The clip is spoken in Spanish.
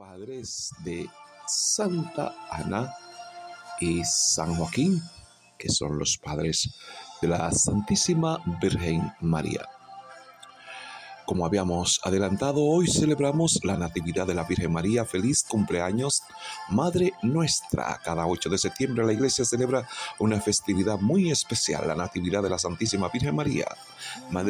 padres de Santa Ana y San Joaquín, que son los padres de la Santísima Virgen María. Como habíamos adelantado, hoy celebramos la Natividad de la Virgen María. Feliz cumpleaños, Madre nuestra. Cada 8 de septiembre la Iglesia celebra una festividad muy especial, la Natividad de la Santísima Virgen María, Madre